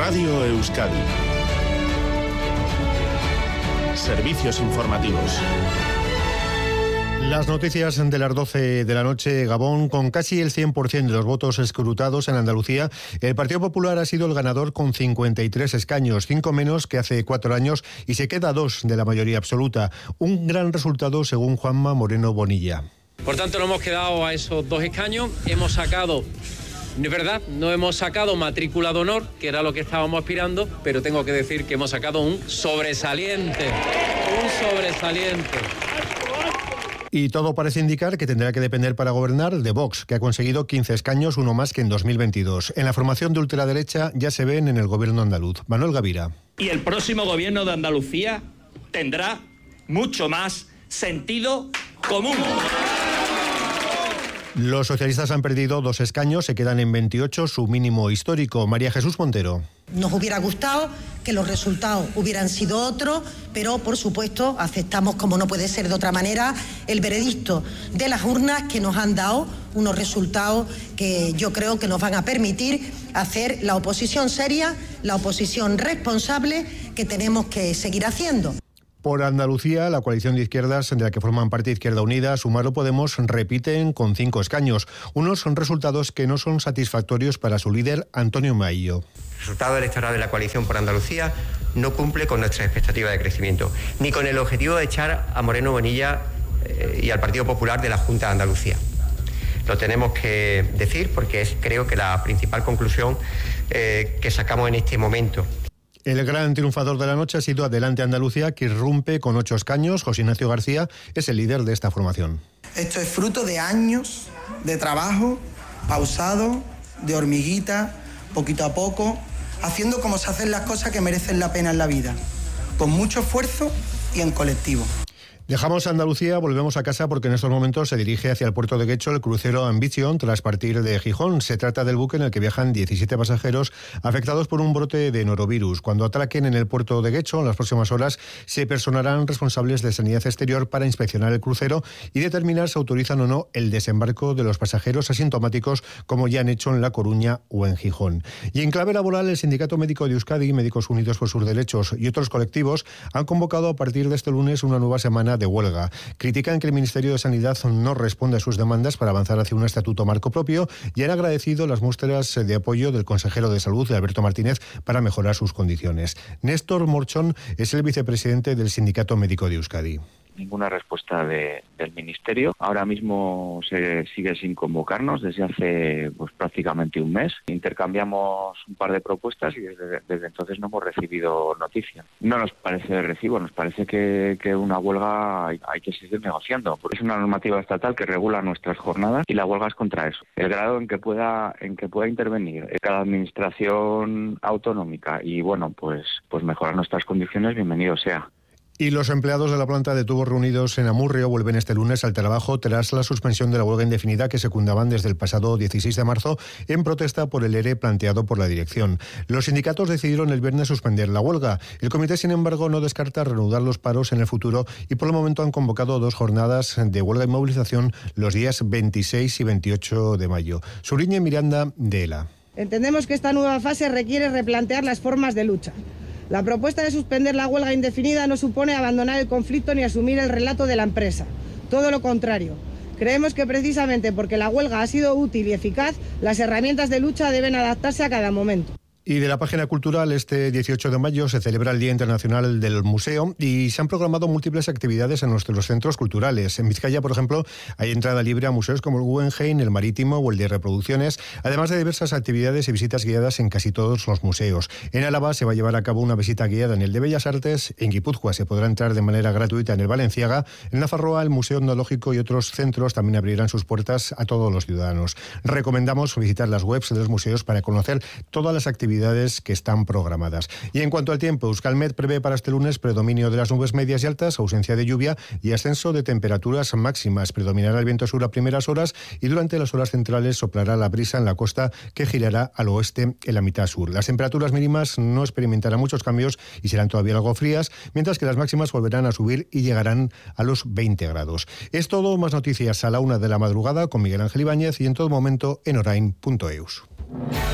Radio Euskadi. Servicios informativos. Las noticias de las 12 de la noche. Gabón, con casi el 100% de los votos escrutados en Andalucía, el Partido Popular ha sido el ganador con 53 escaños, 5 menos que hace 4 años, y se queda a 2 de la mayoría absoluta. Un gran resultado según Juanma Moreno Bonilla. Por tanto, nos hemos quedado a esos 2 escaños. Hemos sacado, es verdad, no hemos sacado matrícula de honor, que era lo que estábamos aspirando, pero tengo que decir que hemos sacado un sobresaliente. Un sobresaliente. Y todo parece indicar que tendrá que depender para gobernar de Vox, que ha conseguido 15 escaños, uno más que en 2022. En la formación de ultraderecha ya se ven en el gobierno andaluz. Manuel Gavira. Y el próximo gobierno de Andalucía tendrá mucho más sentido común. Los socialistas han perdido 2 escaños, se quedan en 28, su mínimo histórico. María Jesús Montero. Nos hubiera gustado que los resultados hubieran sido otros, pero por supuesto aceptamos, como no puede ser de otra manera, el veredicto de las urnas, que nos han dado unos resultados que yo creo que nos van a permitir hacer la oposición seria, la oposición responsable que tenemos que seguir haciendo. Por Andalucía, la coalición de izquierdas, de la que forman parte Izquierda Unida, Sumar o Podemos, repiten con 5 escaños. Unos son resultados que no son satisfactorios para su líder, Antonio Maillo. El resultado electoral de la coalición por Andalucía no cumple con nuestra expectativa de crecimiento, ni con el objetivo de echar a Moreno Bonilla y al Partido Popular de la Junta de Andalucía. Lo tenemos que decir porque es, creo, que la principal conclusión que sacamos en este momento. El gran triunfador de la noche ha sido Adelante Andalucía, que irrumpe con 8 escaños. José Ignacio García es el líder de esta formación. Esto es fruto de años de trabajo pausado, de hormiguita, poquito a poco, haciendo como se hacen las cosas que merecen la pena en la vida, con mucho esfuerzo y en colectivo. Dejamos Andalucía, volvemos a casa porque en estos momentos se dirige hacia el puerto de Guecho el crucero Ambition tras partir de Gijón. Se trata del buque en el que viajan 17 pasajeros afectados por un brote de norovirus. Cuando atraquen en el puerto de Guecho, en las próximas horas, se personarán responsables de sanidad exterior para inspeccionar el crucero y determinar si autorizan o no el desembarco de los pasajeros asintomáticos, como ya han hecho en La Coruña o en Gijón. Y en clave laboral, el Sindicato Médico de Euskadi, Médicos Unidos por sus Derechos y otros colectivos han convocado a partir de este lunes una nueva semana de huelga. Critican que el Ministerio de Sanidad no responde a sus demandas para avanzar hacia un estatuto marco propio y han agradecido las muestras de apoyo del consejero de Salud, Alberto Martínez, para mejorar sus condiciones. Néstor Morchón es el vicepresidente del Sindicato Médico de Euskadi. Ninguna respuesta del Ministerio. Ahora mismo se sigue sin convocarnos desde hace prácticamente un mes. Intercambiamos un par de propuestas y desde entonces no hemos recibido noticia. No nos parece de recibo, nos parece que una huelga hay que seguir negociando. Porque es una normativa estatal que regula nuestras jornadas y la huelga es contra eso. El grado en que pueda intervenir cada administración autonómica y pues mejorar nuestras condiciones, bienvenido sea. Y los empleados de la planta de tubos reunidos en Amurrio vuelven este lunes al trabajo tras la suspensión de la huelga indefinida que secundaban desde el pasado 16 de marzo en protesta por el ERE planteado por la dirección. Los sindicatos decidieron el viernes suspender la huelga. El comité, sin embargo, no descarta reanudar los paros en el futuro y por el momento han convocado 2 jornadas de huelga y movilización los días 26 y 28 de mayo. Suriñe Miranda, de ELA. Entendemos que esta nueva fase requiere replantear las formas de lucha. La propuesta de suspender la huelga indefinida no supone abandonar el conflicto ni asumir el relato de la empresa. Todo lo contrario. Creemos que precisamente porque la huelga ha sido útil y eficaz, las herramientas de lucha deben adaptarse a cada momento. Y de la página cultural, este 18 de mayo se celebra el Día Internacional del Museo y se han programado múltiples actividades en nuestros centros culturales. En Vizcaya, por ejemplo, hay entrada libre a museos como el Guggenheim, el Marítimo o el de Reproducciones, además de diversas actividades y visitas guiadas en casi todos los museos. En Álava se va a llevar a cabo una visita guiada en el de Bellas Artes, en Guipúzcoa se podrá entrar de manera gratuita en el Balenciaga, en Nafarroa el Museo Etnológico y otros centros también abrirán sus puertas a todos los ciudadanos. Recomendamos visitar las webs de los museos para conocer todas las actividades que están programadas. Y en cuanto al tiempo, Euskalmet prevé para este lunes predominio de las nubes medias y altas, ausencia de lluvia y ascenso de temperaturas máximas. Predominará el viento sur a primeras horas y durante las horas centrales soplará la brisa en la costa que girará al oeste en la mitad sur. Las temperaturas mínimas no experimentarán muchos cambios y serán todavía algo frías, mientras que las máximas volverán a subir y llegarán a los 20 grados. Es todo, más noticias a la 1 de la madrugada con Miguel Ángel Ibáñez y en todo momento en orain.eus.